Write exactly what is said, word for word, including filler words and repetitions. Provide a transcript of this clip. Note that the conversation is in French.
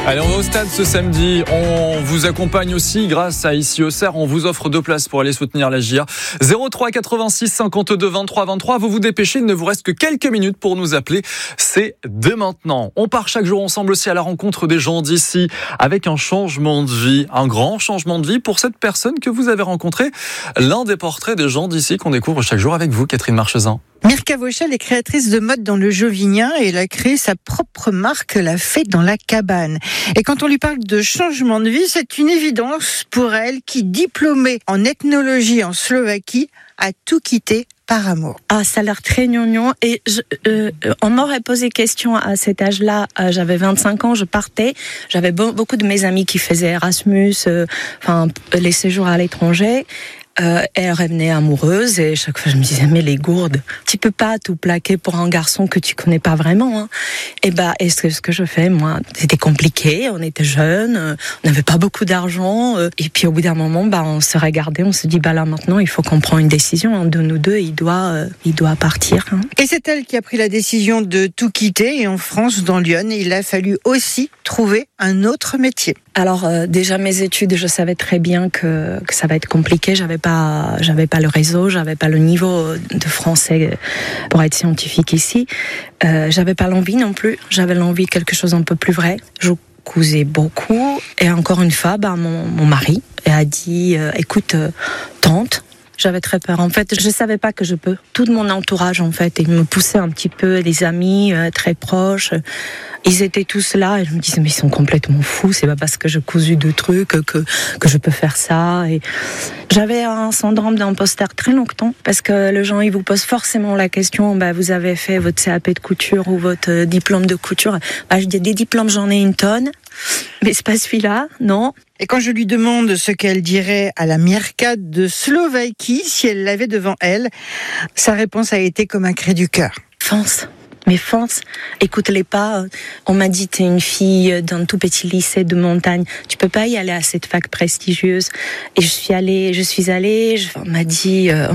Allez, on va au stade ce samedi. On vous accompagne aussi grâce à Ici Auxerre. On vous offre deux places pour aller soutenir la J A. zéro trois quatre-vingt-six cinquante-deux vingt-trois vingt-trois. Vous vous dépêchez, il ne vous reste que quelques minutes pour nous appeler. C'est dès maintenant. On part chaque jour ensemble aussi à la rencontre des gens d'ici avec un changement de vie, un grand changement de vie pour cette personne que vous avez rencontrée. L'un des portraits des gens d'ici qu'on découvre chaque jour avec vous, Catherine Marchesin. Mirka Vauchel est créatrice de mode dans le Jovinien et elle a créé sa propre marque, La Fête dans la Cabane. Et quand on lui parle de changement de vie, c'est une évidence pour elle qui, diplômée en ethnologie en Slovaquie, a tout quitté par amour. Ah, ça a l'air très gnangnan. Et je, euh, on m'aurait posé question à cet âge-là. Euh, j'avais vingt-cinq ans, je partais. J'avais be- beaucoup de mes amis qui faisaient Erasmus, euh, enfin les séjours à l'étranger. Euh, elle revenait amoureuse et chaque fois je me disais mais les gourdes, tu peux pas tout plaquer pour un garçon que tu connais pas vraiment. Hein. Et bah, est-ce que ce que je fais moi, c'était compliqué. On était jeunes, euh, on n'avait pas beaucoup d'argent euh, et puis au bout d'un moment, bah on se regardait, on se dit bah là maintenant il faut qu'on prenne une décision. Un de nous deux, il doit, euh, il doit partir. Hein. Et c'est elle qui a pris la décision de tout quitter. Et en France, dans Lyon, il a fallu aussi trouver un autre métier. Alors euh, déjà mes études, je savais très bien que que ça va être compliqué. J'avais pas, j'avais pas le réseau, j'avais pas le niveau de français pour être scientifique ici. Euh, j'avais pas l'envie non plus. J'avais l'envie de quelque chose un peu plus vrai. Je cousais beaucoup et encore une fois, bah mon, mon mari a dit, euh, écoute, euh, tente. J'avais très peur. En fait, je savais pas que je peux. Tout mon entourage, en fait, il me poussait un petit peu, des amis euh, très proches. Ils étaient tous là et je me disais, mais ils sont complètement fous. C'est pas parce que je cousu deux trucs que, que je peux faire ça. Et j'avais un syndrome d'imposteur très longtemps parce que les gens, ils vous posent forcément la question, bah, vous avez fait votre C A P de couture ou votre diplôme de couture. Bah, je dis, des diplômes, j'en ai une tonne. Mais c'est pas celui-là, non. Et quand je lui demande ce qu'elle dirait à la Mirka de Slovaquie si elle l'avait devant elle, sa réponse a été comme un cri du cœur. Fonce. Mais fonce, écoute-les pas. On m'a dit, t'es une fille d'un tout petit lycée de montagne. Tu peux pas y aller à cette fac prestigieuse. Et je suis allée, je suis allée, je, on m'a dit, euh,